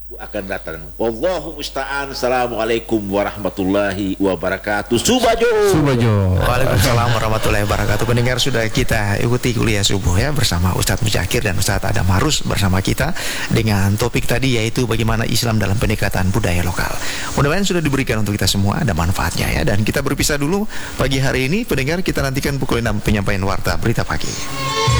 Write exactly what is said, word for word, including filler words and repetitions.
akan datang. Wallahu musta'an. Assalamualaikum warahmatullahi wabarakatuh. Subajo. Subajo. Waalaikumsalam warahmatullahi wabarakatuh. Pendengar, sudah kita ikuti kuliah subuh ya bersama Ustadz Mujahir dan Ustadz Adam Harus bersama kita dengan topik tadi, yaitu bagaimana Islam dalam pendekatan budaya lokal. Mudah-mudahan sudah diberikan untuk kita semua, ada manfaatnya ya. Dan kita berpisah dulu pagi hari ini. Pendengar, kita nantikan pukul enam penyampaian warta berita pagi.